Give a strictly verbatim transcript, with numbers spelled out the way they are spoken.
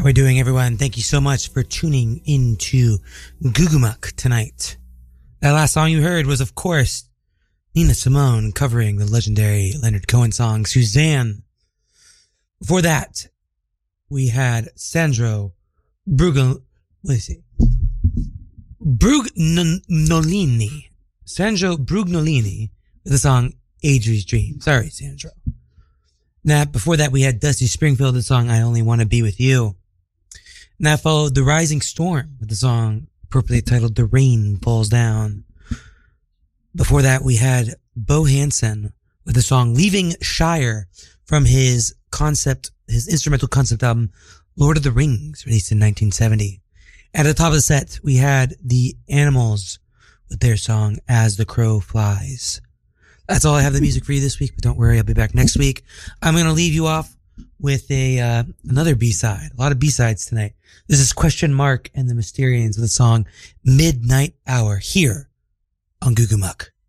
How are we doing, everyone? Thank you so much for tuning into Gugumuk tonight. That last song you heard was, of course, Nina Simone covering the legendary Leonard Cohen song, Suzanne. Before that, we had Sandro Brugol... Let me see. Brugnolini. Sandro Brugnolini with the song Adri's Dream. Sorry, Sandro. Now, before that, we had Dusty Springfield, the song I Only Want to Be With You. And that followed The Rising Storm with the song appropriately titled The Rain Falls Down. Before that, we had Bo Hansen with the song Leaving Shire from his concept, his instrumental concept album, Lord of the Rings, released in nineteen seventy. At the top of the set, we had The Animals with their song As the Crow Flies. That's all I have the music for you this week, but don't worry, I'll be back next week. I'm going to leave you off with a uh, another B-side. A lot of B-sides tonight. This is Question Mark and the Mysterians with the song Midnight Hour here on Gugumuk.